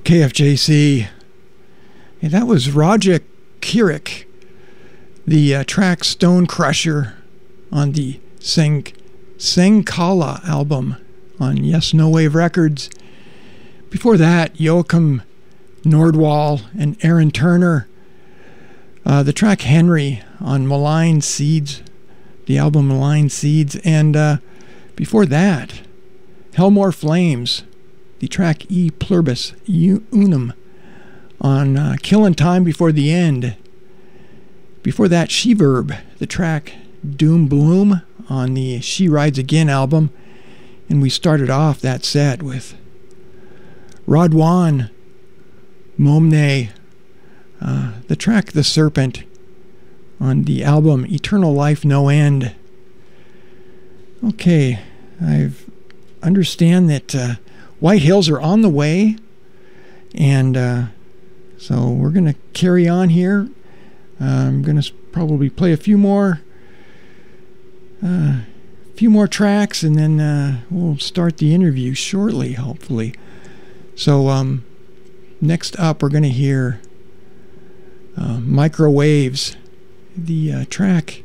KFJC. Hey, that was Roger Kirik, the track Stone Crusher on the Senkala album on Yes No Wave Records. Before that, Joachim Nordwall and Aaron Turner, the track Henry on Malign Seeds, the album Malign Seeds. And before that, Hellmore Flames, the track E Pluribus Unum on Killin' Time Before the End. Before that, She-Verb, the track Doom Bloom on the She Rides Again album. And we started off that set with Radwan Momne, the track The Serpent on the album Eternal Life No End. Okay, I understand that White Hills are on the way, and so we're going to carry on here. I'm going to probably play a few more tracks, and then we'll start the interview shortly, hopefully. So next up, we're going to hear Microwaves, the track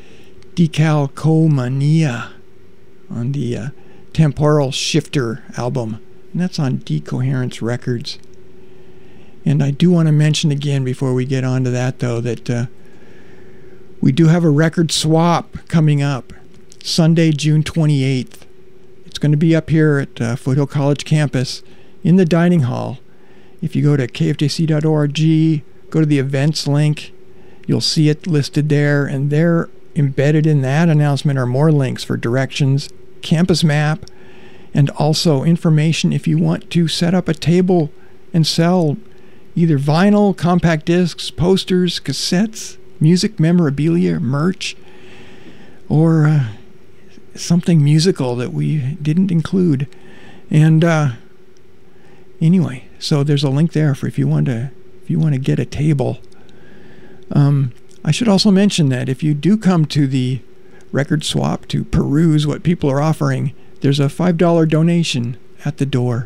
Decalcomania on the Temporal Shifter album, and that's on Decoherence Records. And I do want to mention again before we get on to that, though, that we do have a record swap coming up Sunday, June 28th. It's going to be up here at Foothill College campus in the dining hall. If you go to kfjc.org, go to the events link, you'll see it listed there, and there embedded in that announcement are more links for directions, campus map, and also information if you want to set up a table and sell either vinyl, compact discs, posters, cassettes, music memorabilia, merch, or something musical that we didn't include. And anyway, so there's a link there for if you want to get a table. I should also mention that if you do come to the record swap to peruse what people are offering, there's a $5 donation at the door.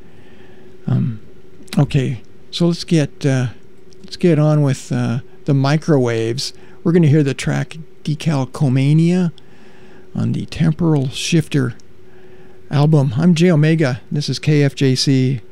Okay, so let's get on with the Microwaves. We're going to hear the track Decalcomania on the Temporal Shifter album. I'm J Omega. This is KFJC.